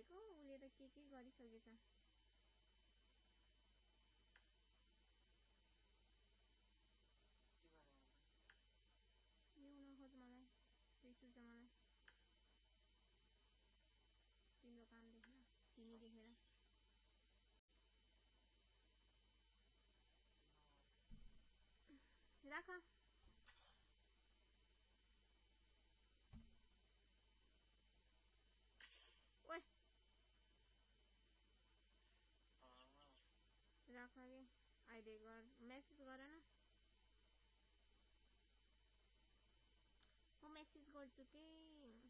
भनेको उले त के गरिसकेछ ल्याउन खोज मलाई रिस उठ्छ मलाई तिम्रो काम देखेर तिमी देखेर राख ओए राख के अहिले मेसेज गर न म मेसेज गर्छु के